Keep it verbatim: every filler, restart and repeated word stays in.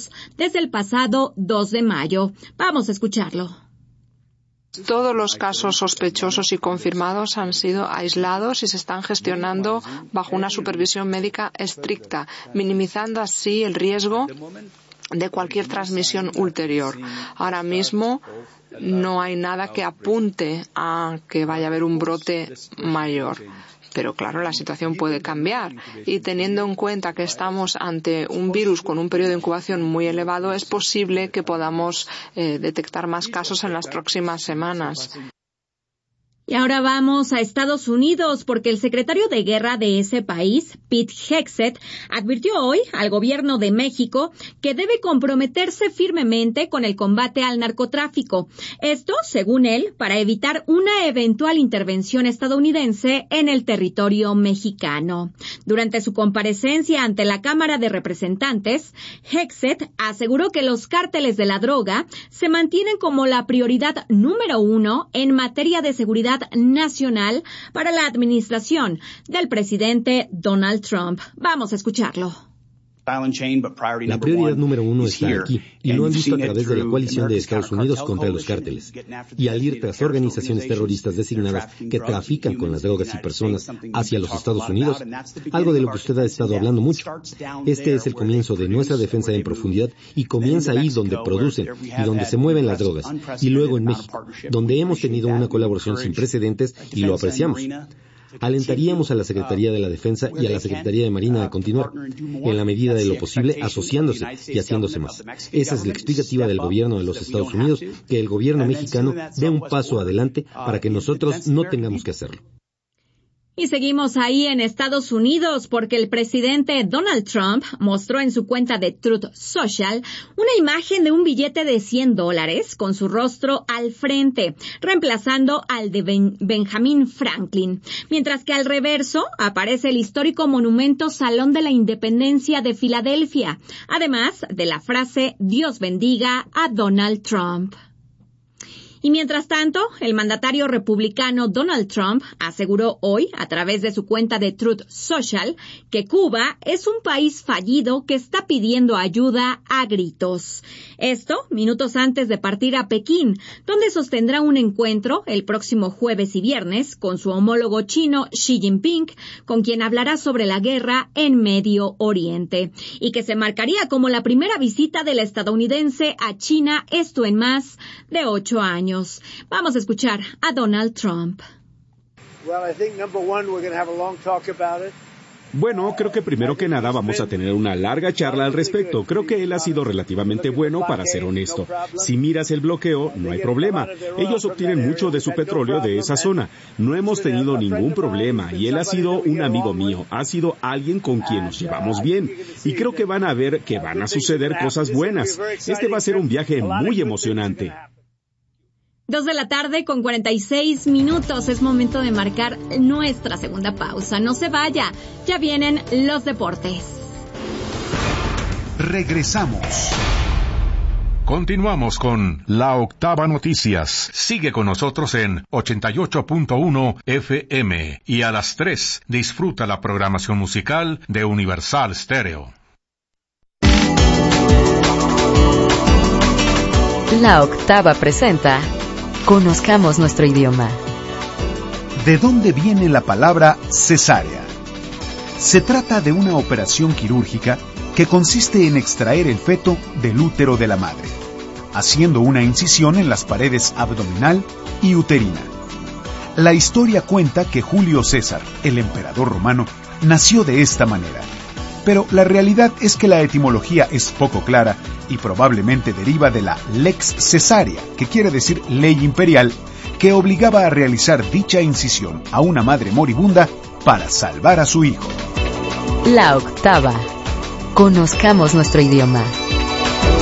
Unidos desde el pasado dos de mayo. Vamos a escucharlo. Todos los casos sospechosos y confirmados han sido aislados y se están gestionando bajo una supervisión médica estricta, minimizando así el riesgo de cualquier transmisión ulterior. Ahora mismo no hay nada que apunte a que vaya a haber un brote mayor. Pero claro, la situación puede cambiar y teniendo en cuenta que estamos ante un virus con un periodo de incubación muy elevado, es posible que podamos eh, detectar más casos en las próximas semanas. Y ahora vamos a Estados Unidos porque el secretario de Guerra de ese país, Pete Hegseth, advirtió hoy al gobierno de México que debe comprometerse firmemente con el combate al narcotráfico. Esto, según él, para evitar una eventual intervención estadounidense en el territorio mexicano. Durante su comparecencia ante la Cámara de Representantes, Hegseth aseguró que los cárteles de la droga se mantienen como la prioridad número uno en materia de seguridad nacional para la administración del presidente Donald Trump. Vamos a escucharlo. La prioridad número uno está aquí, y lo han visto a través de la coalición de Estados Unidos contra los cárteles, y al ir tras organizaciones terroristas designadas que trafican con las drogas y personas hacia los Estados Unidos, algo de lo que usted ha estado hablando mucho. Este es el comienzo de nuestra defensa en profundidad, y comienza ahí donde producen y donde se mueven las drogas, y luego en México, donde hemos tenido una colaboración sin precedentes y lo apreciamos. Alentaríamos a la Secretaría de la Defensa y a la Secretaría de Marina a continuar, en la medida de lo posible, asociándose y haciéndose más. Esa es la explicativa del gobierno de los Estados Unidos, que el gobierno mexicano dé un paso adelante para que nosotros no tengamos que hacerlo. Y seguimos ahí en Estados Unidos porque el presidente Donald Trump mostró en su cuenta de Truth Social una imagen de un billete de cien dólares con su rostro al frente, reemplazando al de ben- Benjamin Franklin, mientras que al reverso aparece el histórico monumento Salón de la Independencia de Filadelfia, además de la frase Dios bendiga a Donald Trump. Y mientras tanto, el mandatario republicano Donald Trump aseguró hoy, a través de su cuenta de Truth Social, que Cuba es un país fallido que está pidiendo ayuda a gritos. Esto, minutos antes de partir a Pekín, donde sostendrá un encuentro el próximo jueves y viernes con su homólogo chino Xi Jinping, con quien hablará sobre la guerra en Medio Oriente, y que se marcaría como la primera visita del estadounidense a China, esto en más de ocho años. Vamos a escuchar a Donald Trump. Bueno, creo que primero que nada vamos a tener una larga charla al respecto. Creo que él ha sido relativamente bueno, para ser honesto. Si miras el bloqueo, no hay problema. Ellos obtienen mucho de su petróleo de esa zona. No hemos tenido ningún problema y él ha sido un amigo mío. Ha sido alguien con quien nos llevamos bien. Y creo que van a ver que van a suceder cosas buenas. Este va a ser un viaje muy emocionante. Dos de la tarde con cuarenta y seis minutos. Es momento de marcar nuestra segunda pausa. No se vaya. Ya vienen los deportes. Regresamos. Continuamos con La Octava Noticias. Sigue con nosotros en ochenta y ocho punto uno F M. Y a las tres disfruta la programación musical de Universal Stereo. La Octava presenta Conozcamos nuestro idioma. ¿De dónde viene la palabra cesárea? Se trata de una operación quirúrgica que consiste en extraer el feto del útero de la madre, haciendo una incisión en las paredes abdominal y uterina. La historia cuenta que Julio César, el emperador romano, nació de esta manera. Pero la realidad es que la etimología es poco clara y probablemente deriva de la lex cesárea, que quiere decir ley imperial, que obligaba a realizar dicha incisión a una madre moribunda para salvar a su hijo. La Octava. Conozcamos nuestro idioma.